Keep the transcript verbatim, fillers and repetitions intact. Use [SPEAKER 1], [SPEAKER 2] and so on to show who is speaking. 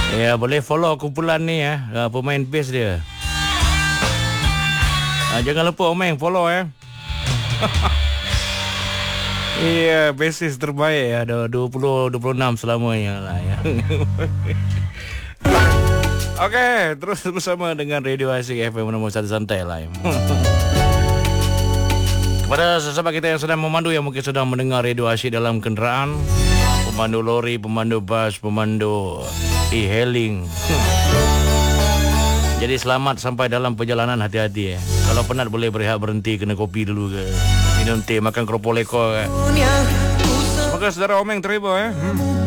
[SPEAKER 1] Ya, boleh follow kumpulan ni ya, uh, pemain bass dia. Uh, jangan lupa Omeng follow ya. Iya, basis terbaik ya, ada dua puluh dua puluh enam selamanya lah ya. Okey, terus bersama dengan Radio Asik F M nombor satu Santai Live. Kepada sahabat kita yang sedang memandu, yang mungkin sedang mendengar Radio Asik dalam kenderaan, pemandu lori, pemandu bas, pemandu e-hailing. Jadi selamat sampai dalam perjalanan, hati-hati ya. Kalau penat boleh berehat berhenti, kena kopi dulu ke, minum teh, makan keropok lekor ke. Semoga saudara Omeng terhibur ya. Hmm.